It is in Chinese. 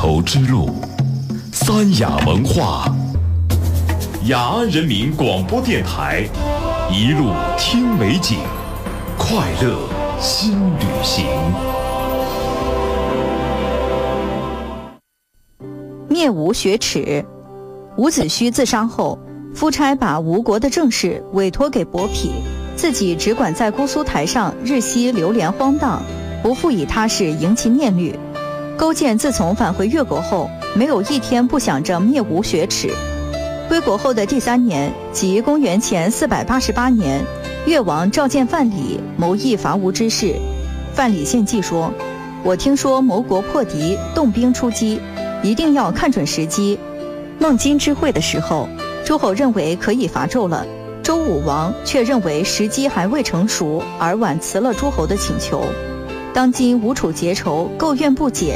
头之路，三雅文化，雅安人民广播电台，一路听美景，快乐新旅行。 灭吴雪耻。伍子胥自杀后，夫差把吴国的政事委托给伯嚭，自己只管在姑苏台上日夕流连荒荡，不复以他事迎其念虑。勾践自从返回越国后，没有一天不想着灭吴雪耻。归国后的第3年，即公元前488年，越王召见范蠡，谋议伐吴之事。范蠡献计说：“我听说谋国破敌，动兵出击，一定要看准时机。”孟津之会的时候，诸侯认为可以伐纣了，周武王却认为时机还未成熟，而婉辞了诸侯的请求。当今吴楚结仇，构怨不解，